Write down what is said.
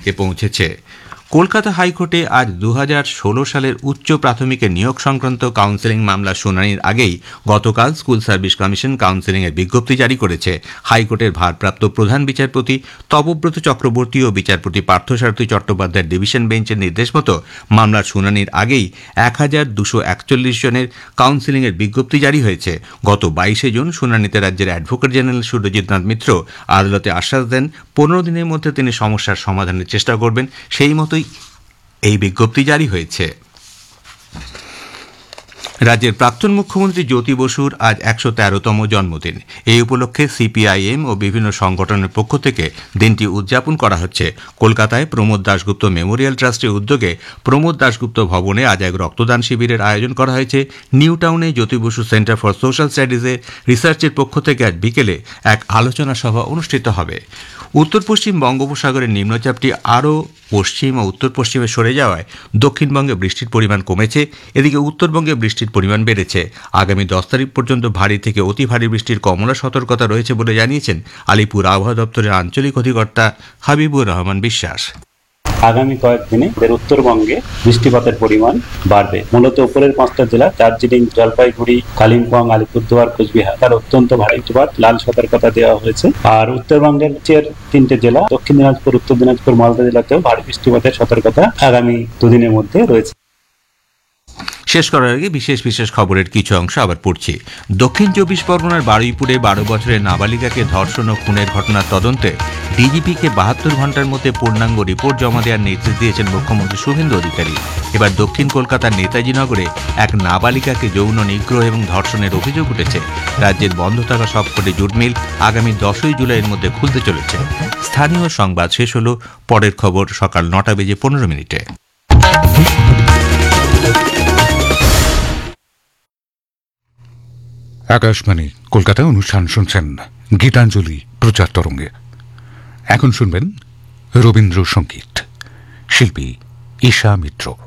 আদালতকে পৌঁছেছে। কলকাতা হাইকোর্টে আজ 2016 সালের উচ্চ প্রাথমিকের নিয়োগ সংক্রান্ত কাউন্সেলিং মামলা শুনানির আগেই গতকাল স্কুল সার্ভিস কমিশন কাউন্সেলিংয়ের বিজ্ঞপ্তি জারি করেছে। হাইকোর্টের ভারপ্রাপ্ত প্রধান বিচারপতি তপব্রত চক্রবর্তী ও বিচারপতি পার্থসারথী চট্টোপাধ্যায়ের ডিভিশন বেঞ্চের নির্দেশ মতো মামলার শুনানির আগেই 1241 জনের কাউন্সেলিংয়ের বিজ্ঞপ্তি জারি হয়েছে। গত 22 জুন শুনানিতে রাজ্যের অ্যাডভোকেট জেনারেল সুরজিৎ নাথ মিত্র আদালতে আশ্বাস দেন 15 দিনের মধ্যে তিনি সমস্যার সমাধানের চেষ্টা করবেন। সেই মতোই এই বিজ্ঞপ্তি জারি হয়েছে। রাজ্যের প্রাক্তন মুখ্যমন্ত্রী জ্যোতি বসুর আজ 113তম জন্মদিন। এই উপলক্ষে সিপিআইএম ও বিভিন্ন সংগঠনের পক্ষ থেকে দিনটি উদযাপন করা হচ্ছে। কলকাতায় প্রমোদ দাশগুপ্ত মেমোরিয়াল ট্রাস্টের উদ্যোগে প্রমোদ দাশগুপ্ত ভবনে আজ এক রক্তদান শিবিরের আয়োজন করা হয়েছে। নিউ টাউনে Jyoti Basu centre for social স্টাডিজের রিসার্চের পক্ষ থেকে আজ বিকেলে এক আলোচনা সভা অনুষ্ঠিত হবে। উত্তর পশ্চিম বঙ্গোপসাগরের নিম্নচাপটি আরও পশ্চিম ও উত্তর পশ্চিমে সরে যাওয়ায় দক্ষিণবঙ্গে বৃষ্টির পরিমাণ কমেছে। এদিকে উত্তরবঙ্গে বৃষ্টির পরিমাণ বেড়েছে। আগামী 10 তারিখ পর্যন্ত ভারী থেকে অতি ভারী বৃষ্টির কমলা সতর্কতা রয়েছে বলে জানিয়েছেন আলিপুর আবহাওয়া দপ্তরের আঞ্চলিক অধিকর্তা হাবিবুর রহমান বিশ্বাস। আগামী কয়েকদিনে উত্তরবঙ্গে বৃষ্টিপাতের পরিমাণ বাড়বে। মূলত উপরের 5টা জেলা দার্জিলিং, জলপাইগুড়ি, কালিম্পং, আলিপুরদুয়ার, কোচবিহার তার অত্যন্ত ভারী বৃষ্টিপাত লাল সতর্কতা দেওয়া হয়েছে। আর উত্তরবঙ্গের 3টে জেলা দক্ষিণ দিনাজপুর, উত্তর দিনাজপুর, মালদা জেলাতেও ভারী বৃষ্টিপাতের সতর্কতা আগামী দুদিনের মধ্যে রয়েছে। শেষ করার আগে বিশেষ বিশেষ খবরের কিছু অংশ আবার পড়ছি। দক্ষিণ 24 পরগনার বারুইপুরে 12 বছরের নাবালিকাকে ধর্ষণ ও খুনের ঘটনার তদন্তে ডিজিপিকে 72 ঘণ্টার মধ্যে পূর্ণাঙ্গ রিপোর্ট জমা দেওয়ার নির্দেশ দিয়েছেন মুখ্যমন্ত্রী শুভেন্দু অধিকারী। এবার দক্ষিণ কলকাতার নেতাজি নগরে এক নাবালিকাকে যৌন নিগ্রহ এবং ধর্ষণের অভিযোগ উঠেছে। রাজ্যের বন্ধ থাকা সবকটি জুট মিল আগামী 10ই জুলাইয়ের মধ্যে খুলতে চলেছে। স্থানীয় সংবাদ শেষ হল। পরের খবর সকাল 9:15। আকাশবাণী কলকাতা অনুষ্ঠান শুনছেন গীতাঞ্জলি প্রচার তরঙ্গে। এখন শুনবেন রবীন্দ্রসঙ্গীত, শিল্পী ঈশা মিত্র।